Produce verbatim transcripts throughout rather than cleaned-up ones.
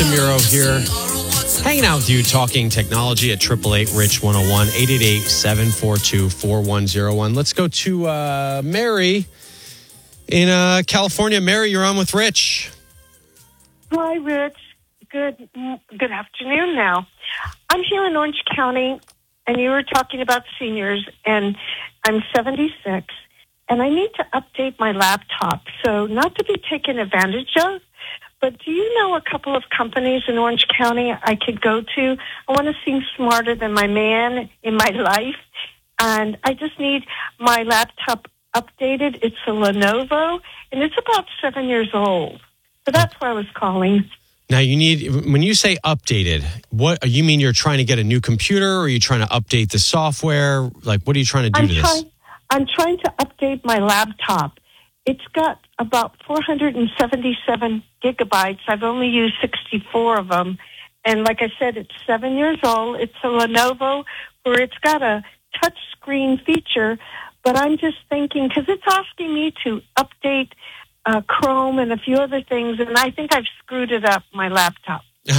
DeMuro here, hanging out with you, talking technology at eight eight eight, Rich one oh one, eight eight eight, seven four two, four one oh one. Let's go to uh, Mary in uh, California. Mary, you're on with Rich. Hi, Rich. Good good afternoon now. I'm here in Orange County, and you were talking about seniors, and I'm seventy-six, and I need to update my laptop. So not to be taken advantage of, but do you know a couple of companies in Orange County I could go to? I want to seem smarter than my man in my life, and I just need my laptop updated. It's a Lenovo, and it's about seven years old. So that's why I was calling. Now, you need, when you say updated, what you mean you're trying to get a new computer, or are you trying to update the software? Like, what are you trying to do I'm to trying, this? I'm trying to update my laptop. It's got about four hundred seventy-seven gigabytes. I've only used sixty-four of them. And like I said, it's seven years old. It's a Lenovo where it's got a touch screen feature. But I'm just thinking, because it's asking me to update uh, Chrome and a few other things, and I think I've screwed it up, my laptop.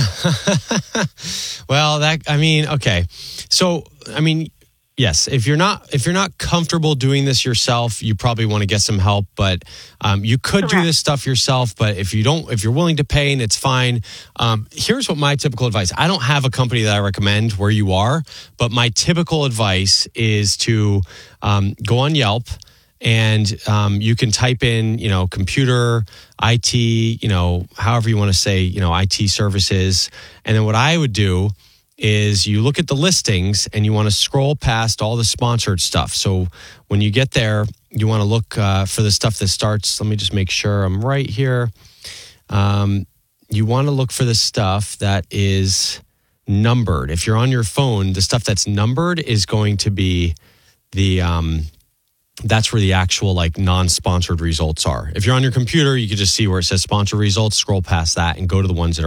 Well, that, I mean, okay. So, I mean, yes, if you're not if you're not comfortable doing this yourself, you probably want to get some help. But um, you could Correct. do this stuff yourself. But if you don't, if you're willing to pay, and it's fine. Um, here's what my typical advice. I don't have a company that I recommend where you are, but my typical advice is to um, go on Yelp. And um, you can type in, you know, computer, I T, you know, however you want to say, you know, I T services. And then what I would do is you look at the listings and you want to scroll past all the sponsored stuff. So when you get there, you want to look uh, for the stuff that starts. Let me just make sure I'm right here. Um, you want to look for the stuff that is numbered. If you're on your phone, the stuff that's numbered is going to be the... Um, that's where the actual like non-sponsored results are. If you're on your computer, you can just see where it says sponsored results, scroll past that and go to the ones that are